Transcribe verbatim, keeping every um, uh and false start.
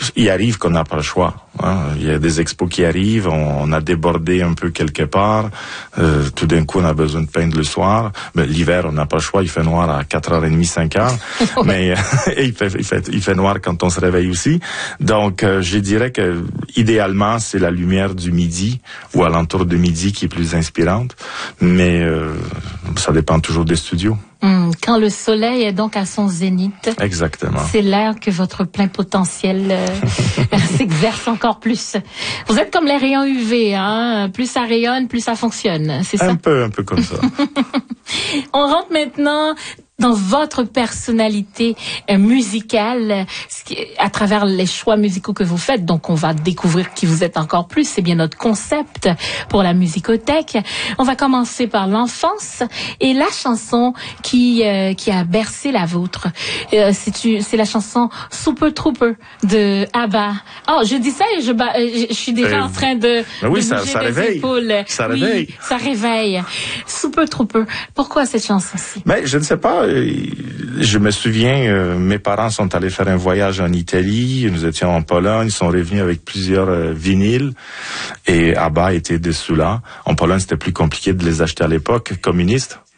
il arrive qu'on n'a pas le choix. Hein. Il y a des expos qui arrivent, on, on a débordé un peu quelque part. Euh, tout d'un coup, on a besoin de peindre le soir. Mais l'hiver, on n'a pas le choix. Il fait noir à quatre heures trente, cinq heures. Mais et il, fait, il, fait, il fait noir quand on se réveille aussi. Donc, euh, je dirais que idéalement, c'est la lumière du midi ou alentour de midi qui est plus inspirante. Mais euh, ça dépend toujours des studios. Quand le soleil est donc à son zénith. Exactement. C'est l'heure que votre plein potentiel euh, s'exerce encore plus. Vous êtes comme les rayons U V, hein. Plus ça rayonne, plus ça fonctionne. C'est ça? Un peu, un peu comme ça. On rentre maintenant dans votre personnalité euh, musicale, à travers les choix musicaux que vous faites. Donc, on va découvrir qui vous êtes encore plus. C'est bien notre concept pour la musicothèque. On va commencer par l'enfance et la chanson qui euh, qui a bercé la vôtre. Euh, c'est c'est la chanson Super Trooper de ABBA. Oh, je dis ça et je je, je suis déjà euh, en train de, oui, de ça, bouger ça les réveille. épaules. Ça oui, réveille. Ça réveille. Super Trooper. Pourquoi cette chanson-ci? Mais je ne sais pas. Je me souviens, euh, mes parents sont allés faire un voyage en Italie, nous étions en Pologne, ils sont revenus avec plusieurs euh, vinyles et ABBA était dessous là. En Pologne, c'était plus compliqué de les acheter à l'époque, communiste.